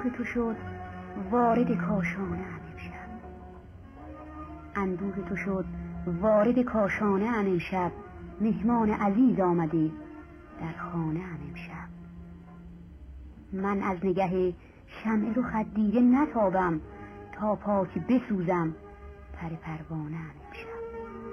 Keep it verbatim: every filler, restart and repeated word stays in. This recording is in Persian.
اندوه تو شد وارد کاشانه ام امشب، اندوه تو شد وارد کاشانه ام امشب، مهمان عزیز آمده در خانه ام امشب. من از نگه شمع رخت دیده نتابم، تا پاک بسوزم پر پروانه ام.